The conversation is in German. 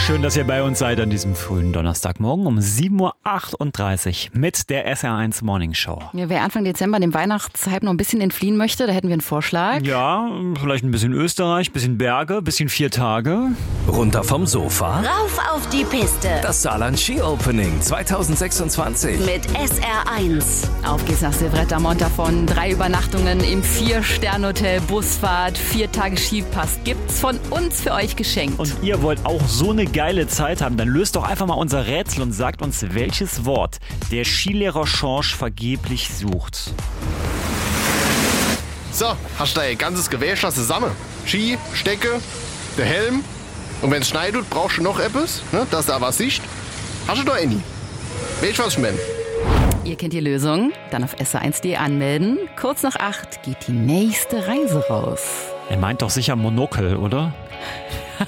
Schön, dass ihr bei uns seid an diesem frühen Donnerstagmorgen um 7.38 Uhr mit der SR1 Morning Show. Ja, wer Anfang Dezember dem Weihnachtshype noch ein bisschen entfliehen möchte, da hätten wir einen Vorschlag. Ja, vielleicht ein bisschen Österreich, ein bisschen Berge, ein bisschen 4 Tage. Runter vom Sofa. Rauf auf die Piste. Das Saarland Ski Opening 2026. Mit SR1. Auf geht's nach Silvretta Montafon. 3 Übernachtungen im 4-Sterne-Hotel, Busfahrt, 4 Tage Skipass gibt's von uns für euch geschenkt. Und ihr wollt auch so eine geile Zeit haben, dann löst doch einfach mal unser Rätsel und sagt uns, welches Wort der Skilehrer Schorsch vergeblich sucht. So, hast du dein ganzes Gewehr schon zusammen? Ski, Stecke, der Helm. Und wenn es schneit, brauchst du noch etwas, ne, dass da was siehst. Hast du da any? Weißt du, was ich meine? Ihr kennt die Lösung. Dann auf sr1.de anmelden. Kurz nach 8 geht die nächste Reise raus. Er meint doch sicher Monokel, oder?